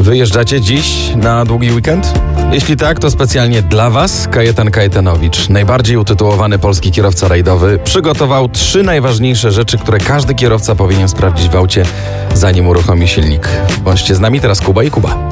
Wyjeżdżacie dziś na długi weekend? Jeśli tak, to specjalnie dla Was Kajetan Kajetanowicz, najbardziej utytułowany polski kierowca rajdowy, przygotował 3 najważniejsze rzeczy, które każdy kierowca powinien sprawdzić w aucie, zanim uruchomi silnik. Bądźcie z nami teraz Kuba i Kuba.